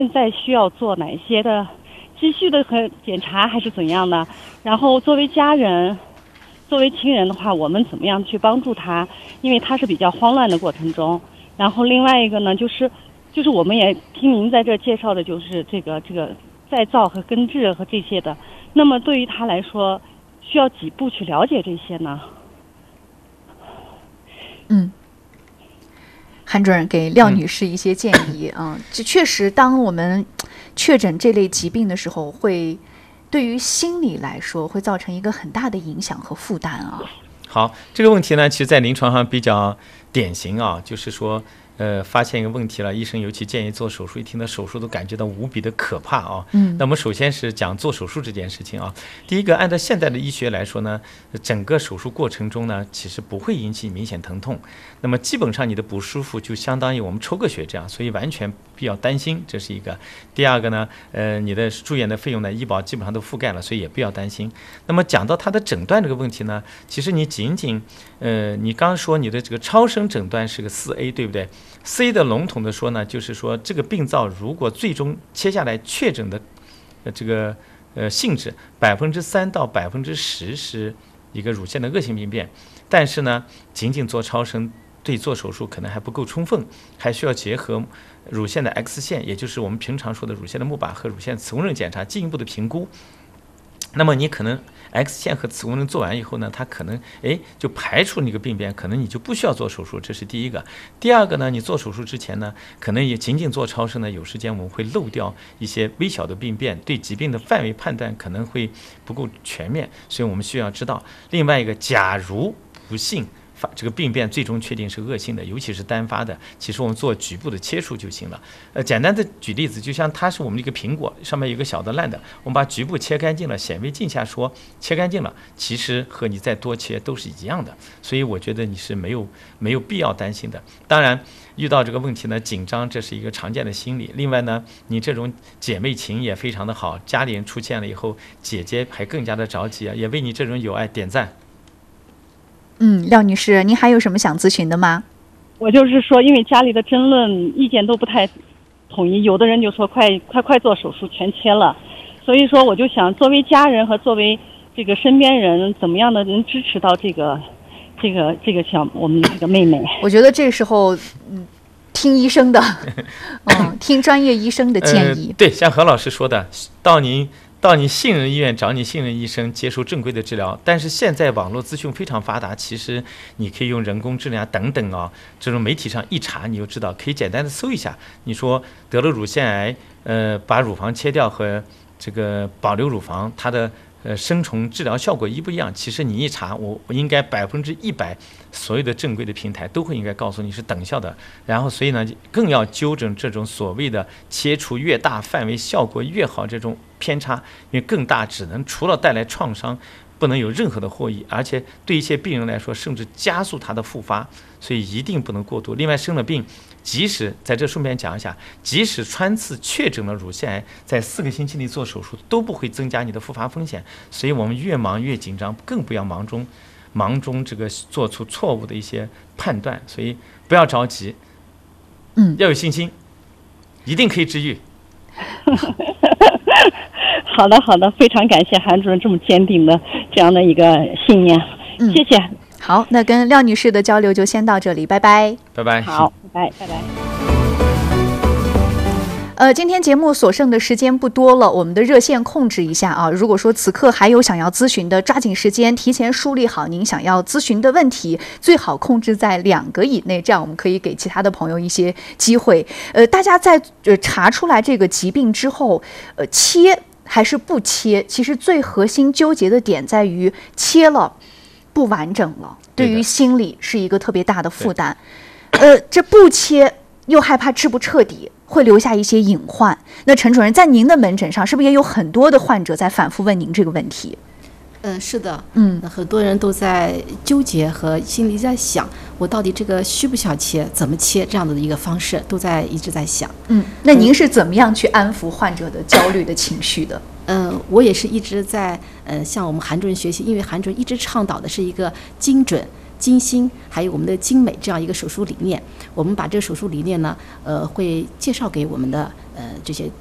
现在需要做哪些的继续的和检查还是怎样的？然后作为家人、作为亲人的话，我们怎么样去帮助他？因为他是比较慌乱的过程中。然后另外一个呢，就是我们也听您在这介绍的，就是这个再造和根治和这些的。那么对于他来说，需要几步去了解这些呢？ 韩主任给廖女士一些建议这确实，当我们确诊这类疾病的时候，会对于心理来说会造成一个很大的影响和负担啊。 好，这个问题呢，其实在临床上比较典型就是说发现一个问题了，医生尤其建议做手术，一听到手术都感觉到无比的可怕那么首先是讲做手术这件事情第一个，按照现在的医学来说呢，整个手术过程中呢，其实不会引起明显疼痛。那么基本上你的不舒服就相当于我们抽个血这样，所以完全不必要担心，这是一个。第二个呢，你的住院的费用呢，医保基本上都覆盖了，所以也不要担心。那么讲到它的诊断这个问题呢，其实你仅仅你刚说你的这个超声诊断是个4A， 对不对？C 的笼统的说呢，就是说这个病灶如果最终切下来确诊的这个性质3%到10%是一个乳腺的恶性病变，但是呢，仅仅做超声对做手术可能还不够充分，还需要结合乳腺的 X 线，也就是我们平常说的乳腺的钼靶和乳腺磁共振检查进一步的评估。那么你可能 X 线和磁共振做完以后呢，它可能就排除那个病变，可能你就不需要做手术，这是第一个。第二个呢，你做手术之前呢，可能也仅仅做超声呢，有时间我们会漏掉一些微小的病变，对疾病的范围判断可能会不够全面，所以我们需要知道。另外一个，假如不幸这个病变最终确定是恶性的，尤其是单发的，其实我们做局部的切除就行了。简单的举例子，就像它是我们一个苹果，上面有个小的烂的，我们把局部切干净了，显微镜下说切干净了，其实和你再多切都是一样的。所以我觉得你是没有必要担心的。当然，遇到这个问题呢，紧张这是一个常见的心理。另外呢，你这种姐妹情也非常的好，家里人出现了以后，姐姐还更加的着急也为你这种友爱点赞。 廖女士，您还有什么想咨询的吗？ 我就是说，因为家里的争论意见都不太统一，有的人就说快做手术全切了，所以说我就想作为家人和作为这个身边人，怎么样的能支持到这个像我们这个妹妹。 我觉得这个时候听医生的听专业医生的建议。 对，像何老师说的，到你信任医院找你信任医生接受正规的治疗。但是现在网络资讯非常发达，其实你可以用人工治疗等等这种媒体上一查你就知道，可以简单的搜一下。你说得了乳腺癌，把乳房切掉和这个保留乳房，它的生虫治疗效果一不一样？其实你一查，我应该100%所有的正规的平台都会应该告诉你是等效的。然后所以呢，更要纠正这种所谓的切除越大范围效果越好这种偏差，因为更大只能除了带来创伤，不能有任何的获益，而且对一些病人来说，甚至加速它的复发，所以一定不能过度。另外，生了病，即使在这顺便讲一下，即使穿刺确诊了乳腺癌，在4个星期内做手术都不会增加你的复发风险。所以我们越忙越紧张，更不要忙中这个做出错误的一些判断，所以不要着急，要有信心，一定可以治愈。 好的，非常感谢韩主任这么坚定的这样的一个信念，谢谢。 好，那跟廖女士的交流就先到这里，拜拜。 拜拜。 好，拜拜。 今天节目所剩的时间不多了，我们的热线控制一下如果说此刻还有想要咨询的，抓紧时间提前梳理好您想要咨询的问题，最好控制在2个以内，这样我们可以给其他的朋友一些机会。大家在查出来这个疾病之后，切还是不切，其实最核心纠结的点在于切了不完整了，对于心理是一个特别大的负担。这不切又害怕治不彻底，会留下一些隐患。那陈主任，在您的门诊上是不是也有很多的患者在反复问您这个问题？ 是的，很多人都在纠结和心里在想，我到底这个需不需要切，怎么切，这样的一个方式都一直在想。 那您是怎么样去安抚患者的焦虑的情绪的？ 我也是一直在向我们韩主任学习，因为韩主任一直倡导的是一个精准、 精心还有我们的精美这样一个手术理念。我们把这个手术理念呢，会介绍给我们的这些